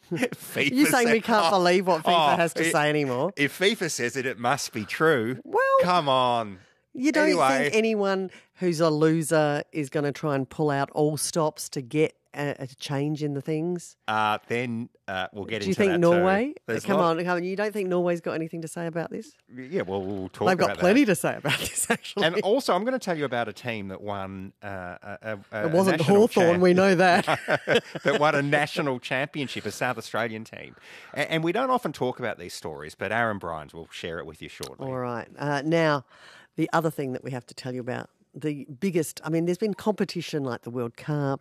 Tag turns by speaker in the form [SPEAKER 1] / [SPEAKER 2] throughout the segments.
[SPEAKER 1] FIFA
[SPEAKER 2] You saying we
[SPEAKER 1] said-
[SPEAKER 2] can't believe what FIFA has to say anymore?
[SPEAKER 1] If FIFA says it, it must be true.
[SPEAKER 2] Well,
[SPEAKER 1] Come on.
[SPEAKER 2] You don't
[SPEAKER 1] Anyway.
[SPEAKER 2] think anyone who's a loser is going to try and pull out all stops to get a change in the things?
[SPEAKER 1] Then we'll get into that
[SPEAKER 2] Do you think
[SPEAKER 1] too.
[SPEAKER 2] Norway?
[SPEAKER 1] There's
[SPEAKER 2] Come
[SPEAKER 1] lot-
[SPEAKER 2] on. You don't think Norway's got anything to say about this?
[SPEAKER 1] Yeah, well, we'll talk
[SPEAKER 2] They've
[SPEAKER 1] about
[SPEAKER 2] got plenty
[SPEAKER 1] that.
[SPEAKER 2] to say about this, actually.
[SPEAKER 1] And also, I'm going to tell you about a team that won
[SPEAKER 2] It wasn't Hawthorn, we know that.
[SPEAKER 1] that won a national championship, a South Australian team. And we don't often talk about these stories, but Aaron Bryans will share it with you shortly.
[SPEAKER 2] All right. Now, the other thing that we have to tell you about, the biggest, there's been competition like the World Cup,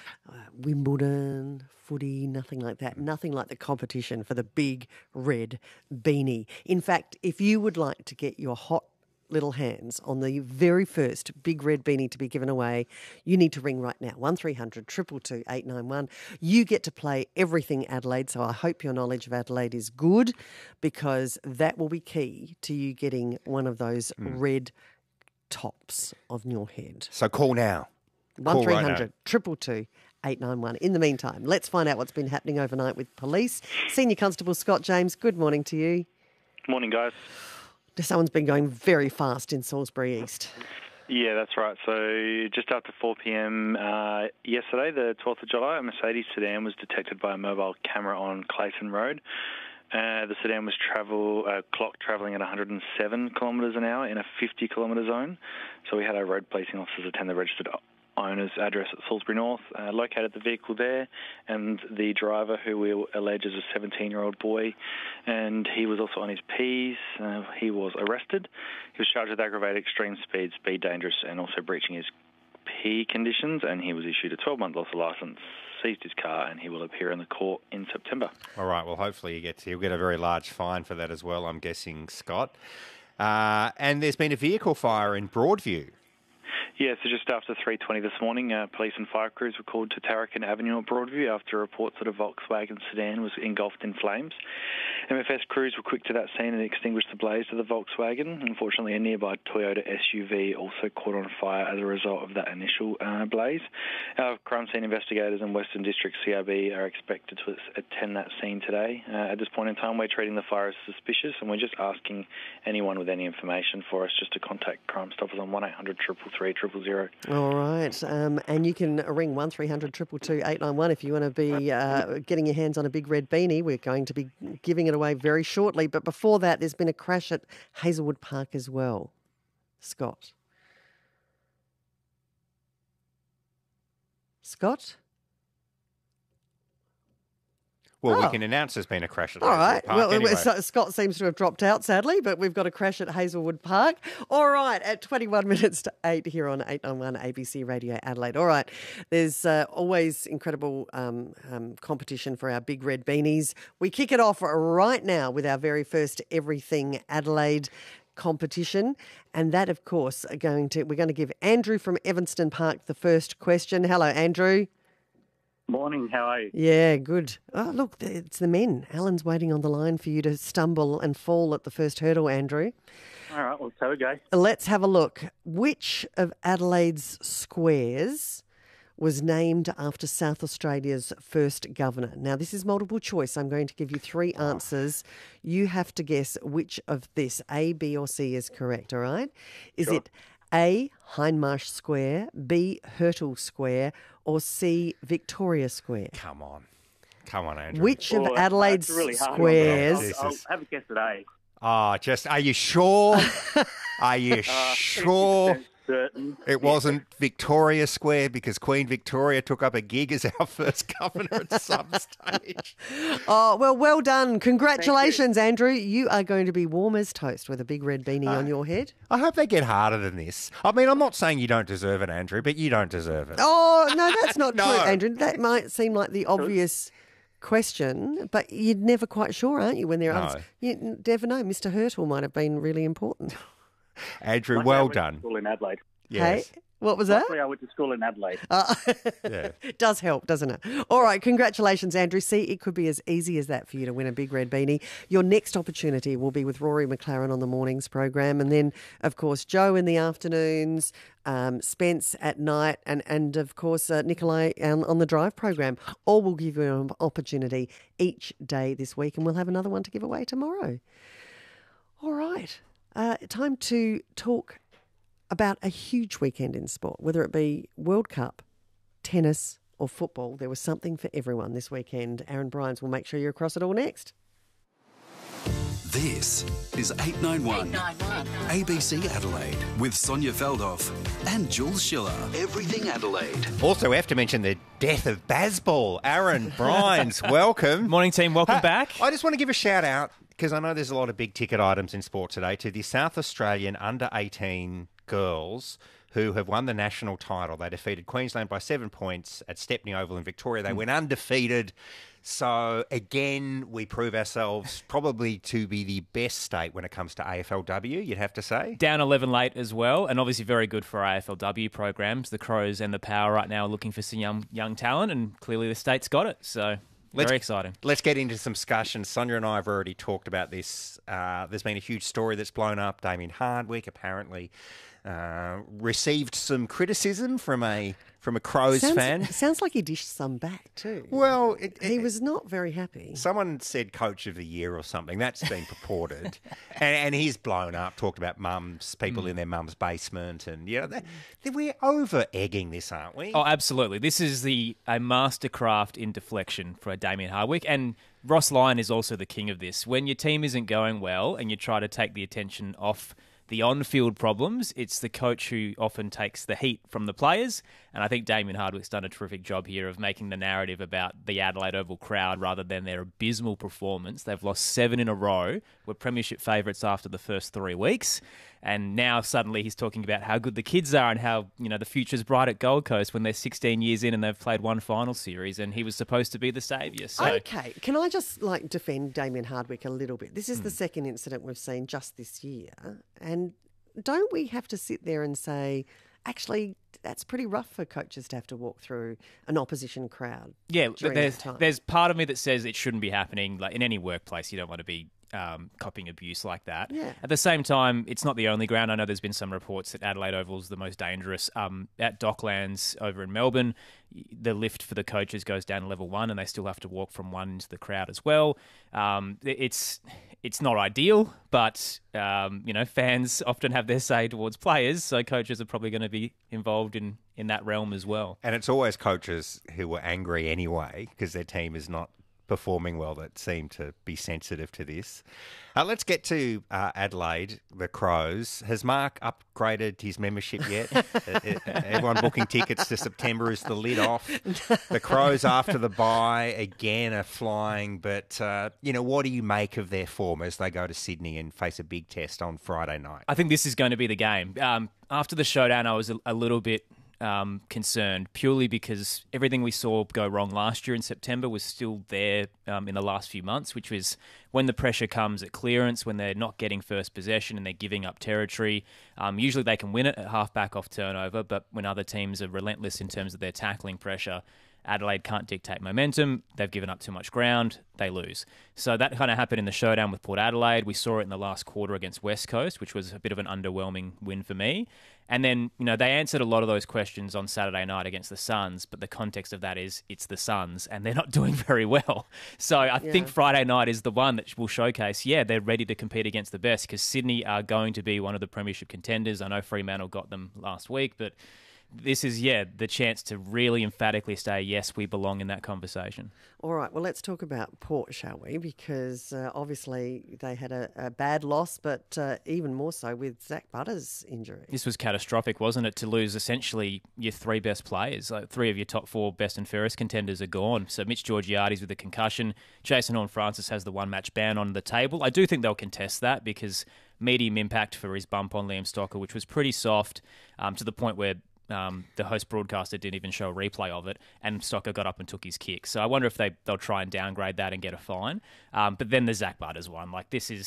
[SPEAKER 2] Wimbledon, footy, nothing like that. Nothing like the competition for the big red beanie. In fact, if you would like to get your hot little hands on the very first big red beanie to be given away, you need to ring right now, 1300 222 891. You get to play everything Adelaide, so I hope your knowledge of Adelaide is good, because that will be key to you getting one of those red tops on your head.
[SPEAKER 1] So call now. Call right
[SPEAKER 2] 1300 222 891. In the meantime, let's find out what's been happening overnight with police. Senior Constable Scott James, good morning to you.
[SPEAKER 3] Morning, guys.
[SPEAKER 2] Someone's been going very fast in Salisbury East.
[SPEAKER 3] Yeah, that's right. So just after 4 p.m. Yesterday, the 12th of July, a Mercedes sedan was detected by a mobile camera on Clayton Road. The sedan was clocked travelling at 107 kilometres an hour in a 50-kilometre zone. So we had our road policing officers attend the registered owner's address at Salisbury North, located the vehicle there, and the driver, who we allege is a 17-year-old boy, and he was also on his Ps. He was arrested. He was charged with aggravated extreme speed, speed dangerous, and also breaching his P conditions, and he was issued a 12-month loss of licence, seized his car, and he will appear in the court in September.
[SPEAKER 1] All right, well, hopefully he'll get a very large fine for that as well, I'm guessing, Scott. And there's been a vehicle fire in Broadview.
[SPEAKER 3] Yeah, so just after 3:20 this morning, police and fire crews were called to Tarracan Avenue at Broadview after reports that a Volkswagen sedan was engulfed in flames. MFS crews were quick to that scene and extinguished the blaze of the Volkswagen. Unfortunately, a nearby Toyota SUV also caught on fire as a result of that initial blaze. Our crime scene investigators and Western District CRB are expected to attend that scene today. At this point in time, we're treating the fire as suspicious, and we're just asking anyone with any information for us just to contact Crime Stoppers on 1800 333 000.
[SPEAKER 2] All right. And you can ring 1300 222 891 if you want to be getting your hands on a big red beanie. We're going to be giving it away very shortly. But before that, there's been a crash at Hazelwood Park as well. Scott?
[SPEAKER 1] Well, we can announce there's been a crash at
[SPEAKER 2] All
[SPEAKER 1] Hazelwood
[SPEAKER 2] right.
[SPEAKER 1] Park
[SPEAKER 2] Well,
[SPEAKER 1] anyway.
[SPEAKER 2] Scott seems to have dropped out, sadly, but we've got a crash at Hazelwood Park. All right, at 21 minutes to 8 here on 891 ABC Radio Adelaide. All right, there's always incredible competition for our big red beanies. We kick it off right now with our very first Everything Adelaide competition, and that, of course, we're going to give Andrew from Evanston Park the first question. Hello, Andrew.
[SPEAKER 4] Morning, how are you?
[SPEAKER 2] Yeah, good. Oh, look, it's the men. Alan's waiting on the line for you to stumble and fall at the first hurdle, Andrew.
[SPEAKER 4] All right, let's have a go.
[SPEAKER 2] Let's have a look. Which of Adelaide's squares was named after South Australia's first governor? Now, this is multiple choice. I'm going to give you three answers. You have to guess which of this, A, B or C, is correct, all right? Is it A, Hindmarsh Square, B, Hurtle Square, or C, Victoria Square?
[SPEAKER 1] Come on, Andrew.
[SPEAKER 2] Which of
[SPEAKER 4] Oh,
[SPEAKER 2] Adelaide's
[SPEAKER 4] that's really hard.
[SPEAKER 2] squares...
[SPEAKER 4] I'll have a guess at A.
[SPEAKER 1] Are you sure? Are you sure
[SPEAKER 4] 50% certain.
[SPEAKER 1] it wasn't Victoria Square, because Queen Victoria took up a gig as our first governor at some stage?
[SPEAKER 2] Oh, well done. Congratulations, Andrew. You are going to be warm as toast with a big red beanie on your head.
[SPEAKER 1] I hope they get harder than this. I mean, I'm not saying you don't deserve it, Andrew, but you don't deserve it.
[SPEAKER 2] Oh, no, that's not
[SPEAKER 1] No.
[SPEAKER 2] true, Andrew. That might seem like the obvious question, but you're never quite sure, aren't you, when there are others? You never know. Mr. Hurtle might have been really important.
[SPEAKER 1] Andrew,
[SPEAKER 4] My
[SPEAKER 1] well
[SPEAKER 4] favourite
[SPEAKER 1] done.
[SPEAKER 4] School in Adelaide.
[SPEAKER 1] Yes.
[SPEAKER 2] Hey, What was that?
[SPEAKER 4] Luckily, I went to school in Adelaide.
[SPEAKER 1] Yeah.
[SPEAKER 2] It does help, doesn't it? All right, congratulations, Andrew. See, it could be as easy as that for you to win a big red beanie. Your next opportunity will be with Rory McLaren on the mornings program, and then, of course, Joe in the afternoons, Spence at night, and of course, Nikolai on the drive program. All will give you an opportunity each day this week, and we'll have another one to give away tomorrow. All right, time to talk about a huge weekend in sport, whether it be World Cup, tennis or football. There was something for everyone this weekend. Aaron Bryans will make sure you're across it all next.
[SPEAKER 5] This is 891 ABC Adelaide with Sonia Feldhoff and Jules Schiller. Everything Adelaide.
[SPEAKER 1] Also, we have to mention the death of Bazball. Aaron Bryans, welcome.
[SPEAKER 6] Morning, team. Welcome back.
[SPEAKER 1] I just want to give a shout out, because I know there's a lot of big ticket items in sport today, to the South Australian under-18 girls who have won the national title. They defeated Queensland by 7 points at Stepney Oval in Victoria. They went undefeated. So, again, we prove ourselves probably to be the best state when it comes to AFLW, you'd have to say.
[SPEAKER 6] Down 11 late as well, and obviously very good for our AFLW programs. The Crows and the Power right now are looking for some young talent, and clearly the state's got it. So, very exciting.
[SPEAKER 1] Let's get into some discussion. Sonia and I have already talked about this. There's been a huge story that's blown up. Damien Hardwick apparently received some criticism from a Crows fan.
[SPEAKER 2] Sounds like he dished some back too.
[SPEAKER 1] Well,
[SPEAKER 2] he was not very happy.
[SPEAKER 1] Someone said Coach of the Year or something. That's been purported. and he's blown up, talked about people in their mum's basement. And, we're over-egging this, aren't we?
[SPEAKER 6] Oh, absolutely. This is a mastercraft in deflection for Damien Hardwick. And Ross Lyon is also the king of this. When your team isn't going well and you try to take the attention off the on-field problems, it's the coach who often takes the heat from the players. And I think Damien Hardwick's done a terrific job here of making the narrative about the Adelaide Oval crowd rather than their abysmal performance. They've lost 7 in a row, were premiership favourites after the first 3 weeks. And now suddenly he's talking about how good the kids are and how, the future's bright at Gold Coast when they're 16 years in and they've played one final series and he was supposed to be the saviour. So,
[SPEAKER 2] okay, can I just defend Damien Hardwick a little bit? This is the second incident we've seen just this year. And don't we have to sit there and say, actually, that's pretty rough for coaches to have to walk through an opposition crowd?
[SPEAKER 6] Yeah, but there's part of me that says it shouldn't be happening. Like in any workplace, you don't want to be copying abuse like that.
[SPEAKER 2] Yeah.
[SPEAKER 6] At the same time, it's not the only ground. I know there's been some reports that Adelaide Oval's the most dangerous. At Docklands over in Melbourne, the lift for the coaches goes down to level 1 and they still have to walk from 1 into the crowd as well. It's not ideal, but, fans often have their say towards players, so coaches are probably going to be involved in that realm as well.
[SPEAKER 1] And it's always coaches who were angry anyway because their team is not performing well that seem to be sensitive to this. Let's get to Adelaide, the Crows. Has Mark upgraded his membership yet? Everyone booking tickets to September. Is the lid off? The Crows, after the bye, again are flying. But, what do you make of their form as they go to Sydney and face a big test on Friday night?
[SPEAKER 6] I think this is going to be the game. After the showdown, I was a little bit concerned purely because everything we saw go wrong last year in September was still there in the last few months, which was when the pressure comes at clearance, when they're not getting first possession and they're giving up territory. Usually they can win it at halfback off turnover, but when other teams are relentless in terms of their tackling pressure, Adelaide can't dictate momentum. They've given up too much ground. They lose. So that kind of happened in the showdown with Port Adelaide. We saw it in the last quarter against West Coast, which was a bit of an underwhelming win for me. And then, they answered a lot of those questions on Saturday night against the Suns, but the context of that is it's the Suns and they're not doing very well. So I think Friday night is the one that will showcase, they're ready to compete against the best because Sydney are going to be one of the premiership contenders. I know Fremantle got them last week, but this is, the chance to really emphatically say, yes, we belong in that conversation.
[SPEAKER 2] All right, well, let's talk about Port, shall we? Because obviously they had a bad loss, but even more so with Zach Butters' injury.
[SPEAKER 6] This was catastrophic, wasn't it, to lose essentially your 3 best players? Like 3 of your top 4 best and fairest contenders are gone. So Mitch Georgiades with a concussion. Jason Horne-Francis has the 1-match ban on the table. I do think they'll contest that because medium impact for his bump on Liam Stocker, which was pretty soft to the point where the host broadcaster didn't even show a replay of it, and Stocker got up and took his kick. So I wonder if they'll try and downgrade that and get a fine. But then the Zach Butters one, this is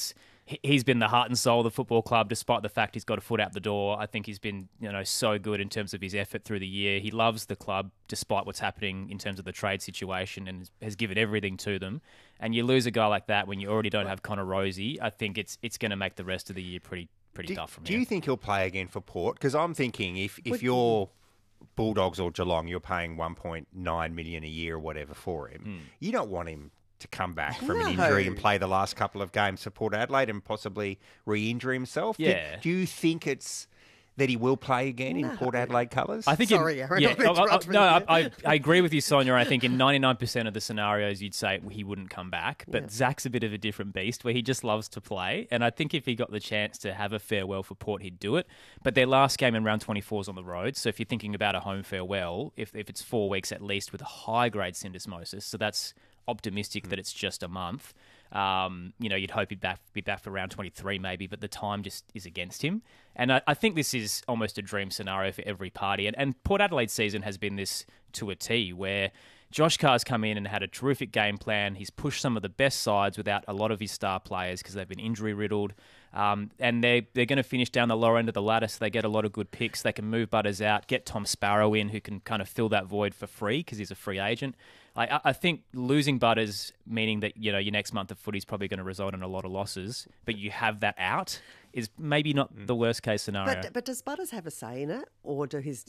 [SPEAKER 6] he's been the heart and soul of the football club, despite the fact he's got a foot out the door. I think he's been, so good in terms of his effort through the year. He loves the club, despite what's happening in terms of the trade situation, and has given everything to them. And you lose a guy like that when you already don't have Connor Rosie. I think it's going to make the rest of the year pretty tough from here.
[SPEAKER 1] Do you think he'll play again for Port? Because I'm thinking if you're Bulldogs or Geelong, you're paying $1.9 million a year or whatever for him. You don't want him to come back from an injury and play the last couple of games for Port Adelaide and possibly re-injure himself.
[SPEAKER 6] Yeah.
[SPEAKER 1] Do you think it's that he will play again in Port Adelaide colours?
[SPEAKER 6] I think
[SPEAKER 2] Sorry, Aaron, I'm interrupting you.
[SPEAKER 6] I agree with you, Sonia. I think in 99% of the scenarios you'd say he wouldn't come back. But Zach's a bit of a different beast where he just loves to play. And I think if he got the chance to have a farewell for Port, he'd do it. But their last game in round 24 is on the road. So if you're thinking about a home farewell, if it's 4 weeks at least with a high-grade syndesmosis, so that's optimistic that it's just a month. You'd hope he'd be back for round 23 maybe, but the time just is against him. And I think this is almost a dream scenario for every party. And Port Adelaide's season has been this to a T, where Josh Carr's come in and had a terrific game plan. He's pushed some of the best sides without a lot of his star players because they've been injury-riddled. And they're going to finish down the lower end of the ladder, so they get a lot of good picks. They can move Butters out, get Tom Sparrow in, who can kind of fill that void for free because he's a free agent. I think losing Butters, meaning that your next month of footy is probably going to result in a lot of losses, but you have that out, is maybe not the worst case scenario.
[SPEAKER 2] But does Butters have a say in it, or do the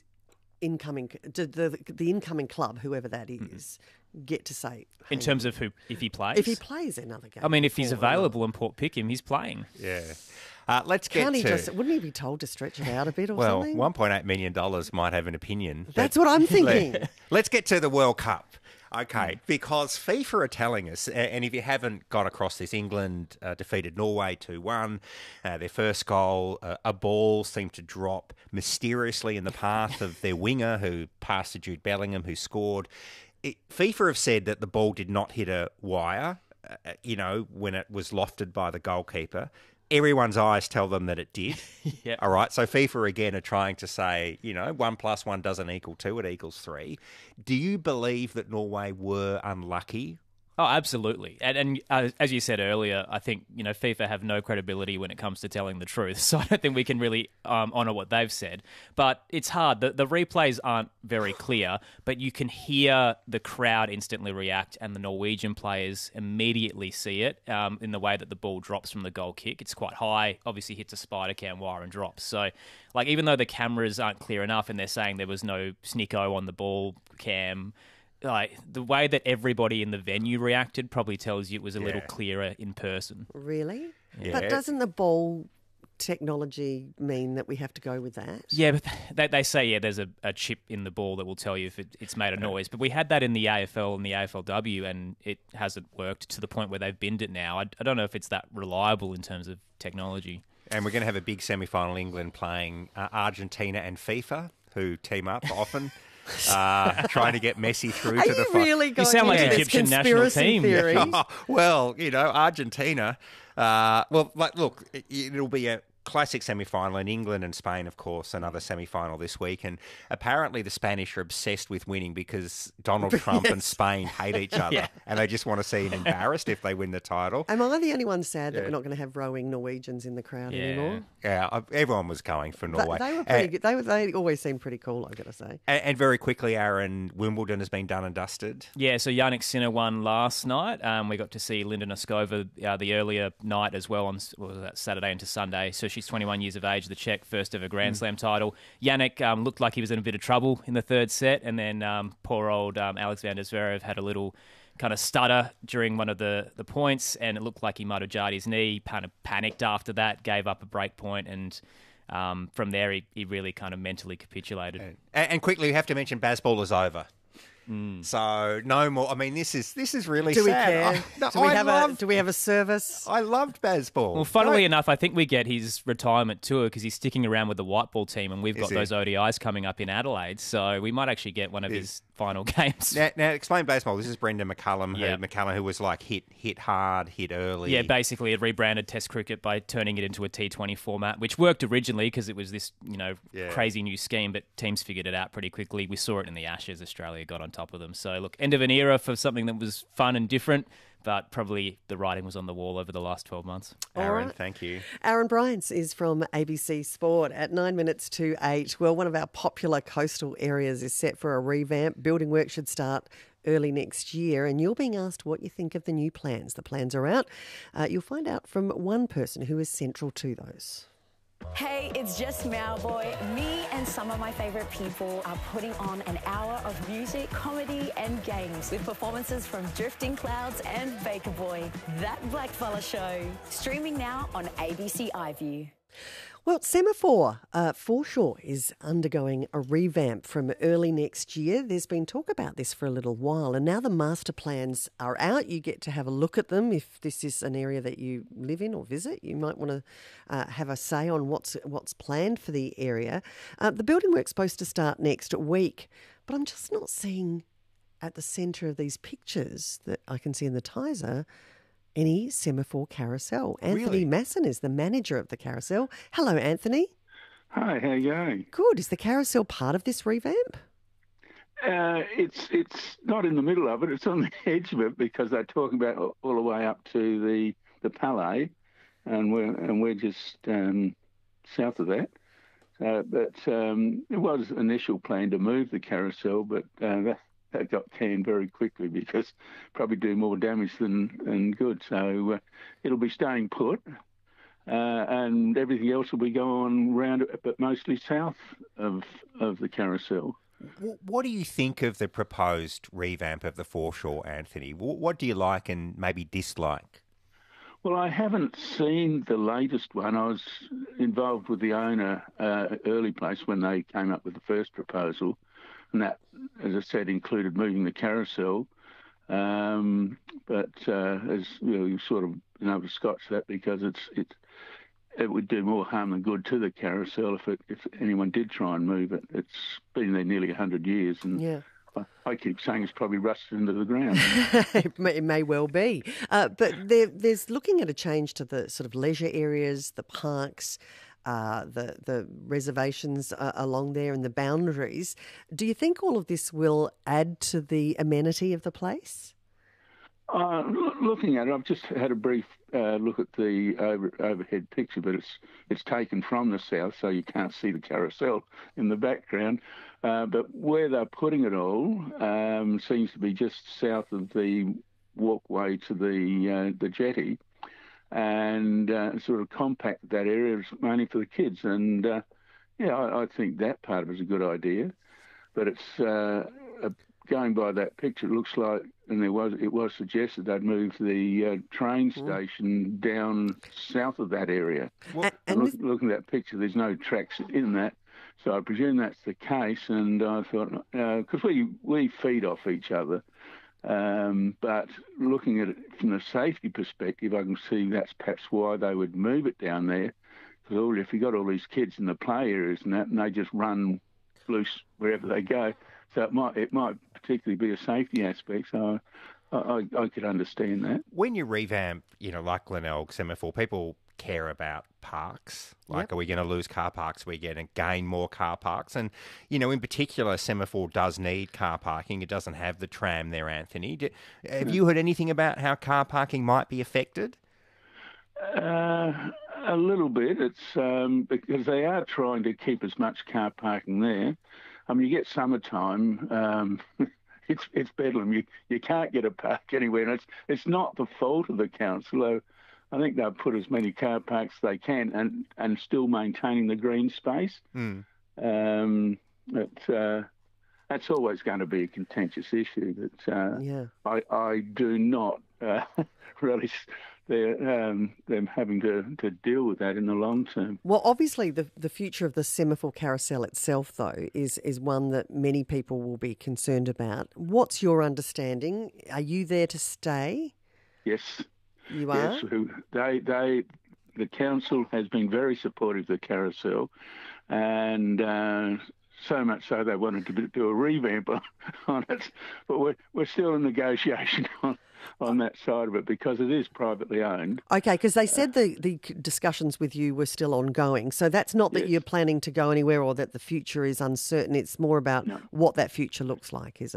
[SPEAKER 2] incoming club, whoever that is, get to say
[SPEAKER 6] in terms of if he plays?
[SPEAKER 2] If he plays another game.
[SPEAKER 6] I mean, if he's available and Port pick him, he's playing.
[SPEAKER 1] Yeah. Let's get
[SPEAKER 2] wouldn't he be told to stretch it out a bit or something?
[SPEAKER 1] Well, $1.8 million might have an opinion.
[SPEAKER 2] That's what I'm thinking.
[SPEAKER 1] Let's get to the World Cup. Okay, because FIFA are telling us, and if you haven't got across this, England defeated Norway 2-1. Their first goal, a ball seemed to drop mysteriously in the path of their winger who passed to Jude Bellingham, who scored. FIFA have said that the ball did not hit a wire, when it was lofted by the goalkeeper. Everyone's eyes tell them that it did.
[SPEAKER 6] Yeah.
[SPEAKER 1] All right. So FIFA again are trying to say, 1 + 1 doesn't equal 2, it equals 3. Do you believe that Norway were unlucky?
[SPEAKER 6] Oh, absolutely. And as you said earlier, I think, FIFA have no credibility when it comes to telling the truth. So I don't think we can really honour what they've said. But it's hard. The replays aren't very clear, but you can hear the crowd instantly react and the Norwegian players immediately see it in the way that the ball drops from the goal kick. It's quite high, obviously hits a spider cam wire and drops. So, even though the cameras aren't clear enough and they're saying there was no snicko on the ball cam, the way that everybody in the venue reacted probably tells you it was a little clearer in person.
[SPEAKER 2] Really?
[SPEAKER 1] Yeah.
[SPEAKER 2] But doesn't the ball technology mean that we have to go with that?
[SPEAKER 6] Yeah, but they say, there's a chip in the ball that will tell you if it's made a noise. But we had that in the AFL and the AFLW, and it hasn't worked to the point where they've binned it now. I don't know if it's that reliable in terms of technology.
[SPEAKER 1] And we're going to have a big semi-final, England playing Argentina and FIFA, who team up often. Trying to get Messi through to the final.
[SPEAKER 2] Really
[SPEAKER 6] you sound like
[SPEAKER 2] into
[SPEAKER 6] the
[SPEAKER 2] this
[SPEAKER 6] Egyptian national team.
[SPEAKER 2] theory?
[SPEAKER 1] Well, Argentina. Look, it'll be a classic semi-final in England and Spain, of course, another semi-final this week. And apparently the Spanish are obsessed with winning because Donald Trump and Spain hate each other. And they just want to see them embarrassed if they win the title.
[SPEAKER 2] Am I the only one sad that we're not going to have rowing Norwegians in the crowd anymore?
[SPEAKER 1] Yeah, everyone was going for Norway.
[SPEAKER 2] They were pretty good. They always seemed pretty cool, I've got to say.
[SPEAKER 1] And very quickly, Aaron, Wimbledon has been done and dusted.
[SPEAKER 6] Yeah, so Jannik Sinner won last night. We got to see Linda Noskova the earlier night as well on Saturday into Sunday. So she's 21 years of age, the Czech, first ever Grand Slam title. Jannik looked like he was in a bit of trouble in the third set, and then poor old Alexander Zverev had a little kind of stutter during one of the points, and it looked like he might have jarred his knee, kind of panicked after that, gave up a break point, and from there he really kind of mentally capitulated.
[SPEAKER 1] And quickly, we have to mention Bazball is over. So no more. I mean, this is really
[SPEAKER 2] Do we
[SPEAKER 1] sad.
[SPEAKER 2] care? Do we have a service?
[SPEAKER 1] I loved Bazball.
[SPEAKER 6] Well, funnily enough, I think we get his retirement tour because he's sticking around with the white ball team, and we've got those ODIs coming up in Adelaide. So we might actually get one of his final games.
[SPEAKER 1] Now explain Bazball. This is Brendan McCullum, who was like hit hard, hit early.
[SPEAKER 6] Yeah, basically it rebranded Test cricket by turning it into a T20 format, which worked originally because it was this crazy new scheme, but teams figured it out pretty quickly. We saw it in the Ashes. Australia got on top of them. So look, end of an era for something that was fun and different, but probably the writing was on the wall over the last 12 months.
[SPEAKER 1] Aaron,
[SPEAKER 2] right.
[SPEAKER 1] thank you.
[SPEAKER 2] Aaron Bryants is from ABC Sport at 9 minutes to 8. Well, one of our popular coastal areas is set for a revamp. Building work should start early next year, and you're being asked what you think of the new plans. The plans are out. You'll find out from one person who is central to those.
[SPEAKER 7] Hey, it's just Mowboy. Me and some of my favourite people are putting on an hour of music, comedy and games with performances from Drifting Clouds and Baker Boy. That Blackfella Show. Streaming now on ABC iView.
[SPEAKER 2] Well, Semaphore foreshore is undergoing a revamp from early next year. There's been talk about this for a little while, and now the master plans are out. You get to have a look at them. If this is an area that you live in or visit, you might want to have a say on what's planned for the area. The building work's supposed to start next week, but I'm just not seeing at the centre of these pictures that I can see in the Tizer any Semaphore carousel. Anthony
[SPEAKER 1] Really?
[SPEAKER 2] Masson is the manager of the carousel. Hello, Anthony.
[SPEAKER 8] Hi, how you going?
[SPEAKER 2] Good. Is the carousel part of this revamp?
[SPEAKER 8] It's not in the middle of it. It's on the edge of it because they're talking about all the way up to the Palais, and we're just south of that. But it was an initial plan to move the carousel, but that got canned very quickly because probably do more damage than good. So it'll be staying put, and everything else will be going round it, but mostly south of the carousel.
[SPEAKER 1] What do you think of the proposed revamp of the foreshore, Anthony? What do you like and maybe dislike?
[SPEAKER 8] Well, I haven't seen the latest one. I was involved with the owner early place when they came up with the first proposal. And that, as I said, included moving the carousel. But as you know, you've sort of been able to scotch that because it would do more harm than good to the carousel if anyone did try and move it. It's been there nearly 100 years, and
[SPEAKER 2] Yeah.
[SPEAKER 8] I keep saying it's probably rusted into the ground.
[SPEAKER 2] It may well be. But there's looking at a change to the sort of leisure areas, the parks, the reservations along there and the boundaries. Do you think all of this will add to the amenity of the place?
[SPEAKER 8] Looking at it, I've just had a brief look at the overhead picture, but it's taken from the south, so you can't see the carousel in the background. But where they're putting it all seems to be just south of the walkway to the jetty, and sort of compact that area mainly for the kids. And I think that part of it is a good idea. But it's going by that picture, it looks like, and it was suggested they'd move the train station down south of that area. Looking at that picture, there's no tracks in that, so I presume that's the case. And I thought, because we feed off each other, but looking at it from a safety perspective, I can see that's perhaps why they would move it down there. Because if you've got all these kids in the play areas and that, and they just run loose wherever they go, so it might particularly be a safety aspect. So I could understand that.
[SPEAKER 1] When you revamp, like Glenelg, Semaphore, people care about parks. Like, Are we going to lose car parks? Are we going to gain more car parks? And, in particular, Semaphore does need car parking. It doesn't have the tram there, Anthony. Have you heard anything about how car parking might be affected?
[SPEAKER 8] A little bit. It's because they are trying to keep as much car parking there. I mean, you get summertime, it's bedlam. You can't get a park anywhere, and it's not the fault of the council. I think they'll put as many car parks as they can, and still maintaining the green space. That's always going to be a contentious issue. But I do not relish them having to deal with that in the long term.
[SPEAKER 2] Well, obviously, the future of the Semaphore carousel itself, though, is one that many people will be concerned about. What's your understanding? Are you there to stay?
[SPEAKER 8] Yes.
[SPEAKER 2] You are?
[SPEAKER 8] Yes, the council has been very supportive of the carousel, and so much so they wanted to do a revamp on it. But we're still in negotiation on that side of it because it is privately owned. Okay,
[SPEAKER 2] because they said the discussions with you were still ongoing. So that's not that you're planning to go anywhere or that the future is uncertain. It's more about what that future looks like, is it?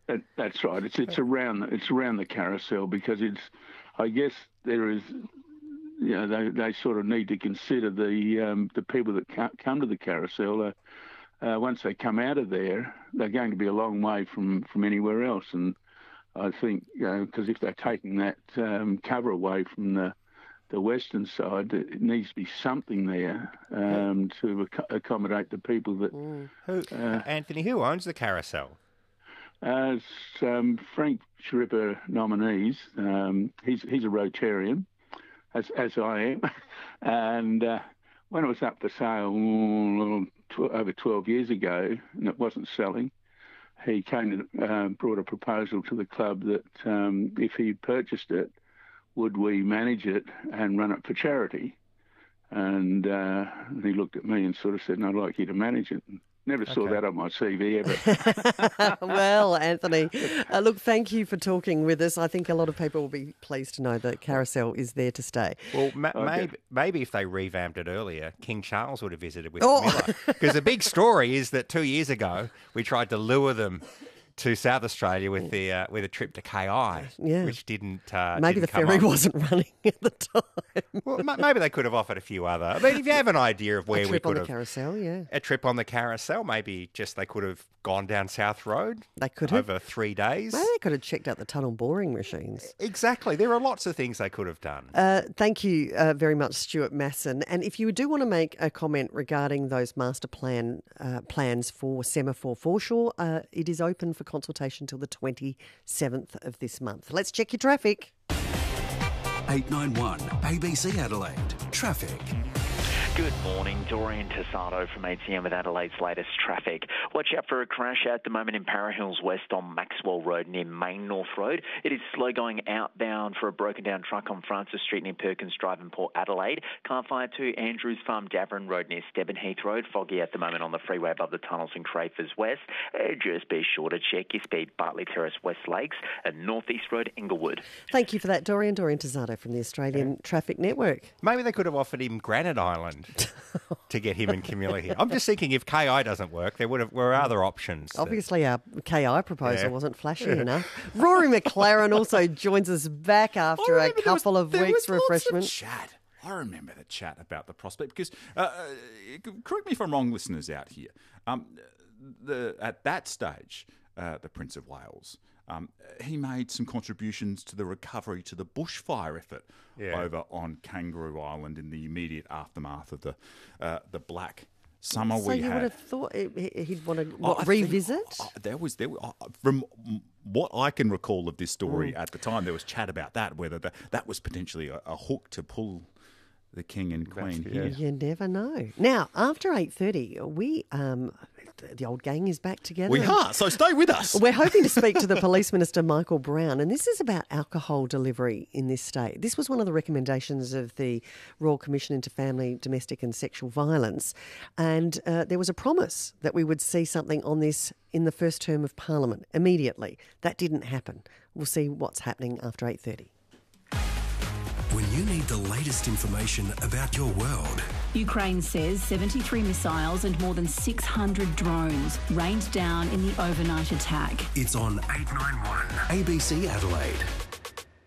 [SPEAKER 8] That's right. It's around the carousel because I guess there is. They sort of need to consider the people that come to the carousel. Once they come out of there, they're going to be a long way from anywhere else. And I think, because if they're taking that cover away from the western side, it needs to be something there to accommodate the people that.
[SPEAKER 1] Anthony, who owns the carousel?
[SPEAKER 8] It's Frank Shripper Nominees. He's a Rotarian, as I am, and when it was up for sale over 12 years ago, and it wasn't selling, he came and brought a proposal to the club that if he purchased it, would we manage it and run it for charity? And he looked at me and sort of said, "I'd like you to manage it." Never saw that on my CV ever.
[SPEAKER 2] Well, Anthony, look, thank you for talking with us. I think a lot of people will be pleased to know that Carousel is there to stay.
[SPEAKER 1] Well, maybe if they revamped it earlier, King Charles would have visited with Camilla. Because the big story is that 2 years ago, we tried to lure them to South Australia with a trip to KI, which didn't.
[SPEAKER 2] Maybe
[SPEAKER 1] didn't
[SPEAKER 2] the
[SPEAKER 1] come
[SPEAKER 2] ferry
[SPEAKER 1] on.
[SPEAKER 2] wasn't running at the time.
[SPEAKER 1] Well, maybe they could have offered a few other. I mean, if you have an idea of where we could have
[SPEAKER 2] a trip on the carousel, yeah,
[SPEAKER 1] a trip on the carousel, maybe just they could have gone down South Road.
[SPEAKER 2] They could have
[SPEAKER 1] over 3 days.
[SPEAKER 2] Maybe they could have checked out the tunnel boring machines.
[SPEAKER 1] Exactly, there are lots of things they could have done.
[SPEAKER 2] Thank you very much, Stuart Masson. And if you do want to make a comment regarding those master plans for Semaphore Foreshore, it is open for consultation till the 27th of this month. Let's check your traffic.
[SPEAKER 5] 891 ABC Adelaide. Traffic.
[SPEAKER 9] Good morning, Dorian Tassado from ATM with Adelaide's latest traffic. Watch out for a crash at the moment in Para Hills West on Maxwell Road near Main North Road. It is slow going outbound for a broken down truck on Francis Street near Perkins Drive in Port Adelaide. Car fire to Andrews Farm Davern Road near Stebenheath Road. Foggy at the moment on the freeway above the tunnels in Crafers West. Just be sure to check your speed. Bartley Terrace West Lakes and North East Road Inglewood.
[SPEAKER 2] Thank you for that, Dorian. Dorian Tassado from the Australian Traffic Network.
[SPEAKER 1] Maybe they could have offered him Granite Island to get him and Camilla here. I'm just thinking if KI doesn't work, there were other options.
[SPEAKER 2] Obviously, our KI proposal wasn't flashy enough. Rory McLaren also joins us back after a couple of weeks' refreshment.
[SPEAKER 10] Chat. I remember the chat about the prospect because, correct me if I'm wrong, listeners out here, at that stage, the Prince of Wales, he made some contributions to the recovery to the bushfire effort over on Kangaroo Island in the immediate aftermath of the black summer we had. So
[SPEAKER 2] you would have thought he'd want to revisit?
[SPEAKER 10] From what I can recall of this story at the time, there was chat about that, whether that was potentially a hook to pull the King and Queen here.
[SPEAKER 2] You never know. Now, after 8:30, we the old gang is back together.
[SPEAKER 10] We are, so stay with us.
[SPEAKER 2] We're hoping to speak to the Police Minister, Michael Brown, and this is about alcohol delivery in this state. This was one of the recommendations of the Royal Commission into Family, Domestic and Sexual Violence, and there was a promise that we would see something on this in the first term of Parliament immediately. That didn't happen. We'll see what's happening after 8:30.
[SPEAKER 5] When you need the latest information about your world.
[SPEAKER 11] Ukraine says 73 missiles and more than 600 drones rained down in the overnight attack.
[SPEAKER 5] It's on 891 ABC Adelaide.